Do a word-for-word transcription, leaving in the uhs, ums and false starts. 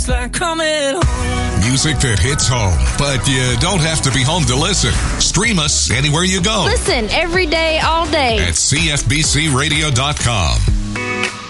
Like coming home. Music that hits home, but you don't have to be home to listen. Stream us anywhere you go. Listen every day, all day at C F B C radio dot com.